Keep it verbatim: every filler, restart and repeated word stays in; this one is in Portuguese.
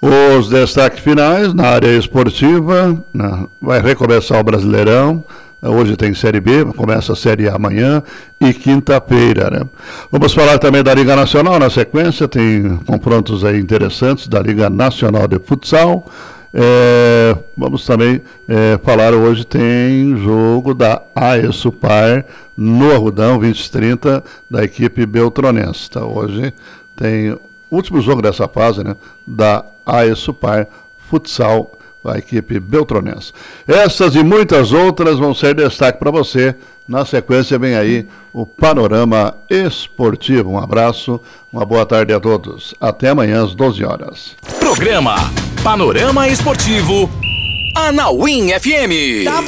Os destaques finais na área esportiva, né? Vai recomeçar o Brasileirão. Hoje tem Série B, começa a Série A amanhã e quinta-feira, né? Vamos falar também da Liga Nacional na sequência, tem confrontos aí interessantes da Liga Nacional de Futsal. É, vamos também é, falar, hoje tem jogo da AESUPAR no Arrudão, vinte e trinta, da equipe beltronense. Então, hoje tem o último jogo dessa fase, né, da AESUPAR Futsal, a equipe beltronense. Essas e muitas outras vão ser destaque para você. Na sequência vem aí o Panorama Esportivo. Um abraço, uma boa tarde a todos. Até amanhã às doze horas. Programa Panorama Esportivo Anauim F M.